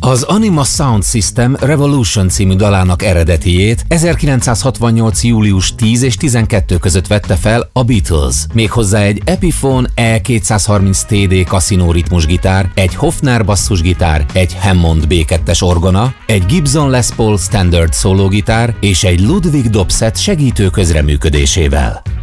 Az Anima Sound System Revolution című dalának eredetiét 1968. július 10 és 12 között vette fel a Beatles. Méghozzá egy Epiphone E230 TD kaszinó ritmusgitár, egy Hofner basszusgitár, egy Hammond B2-es orgona, egy Gibson Les Paul standard szólógitár és egy Ludwig Dobset segítő közreműködésével.